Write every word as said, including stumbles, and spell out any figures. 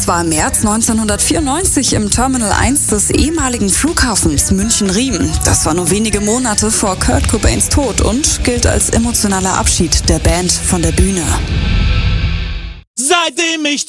Das war im März neunzehnhundertvierundneunzig im Terminal eins des ehemaligen Flughafens München-Riem. Das war nur wenige Monate vor Kurt Cobains Tod und gilt als emotionaler Abschied der Band von der Bühne. Seitdem ich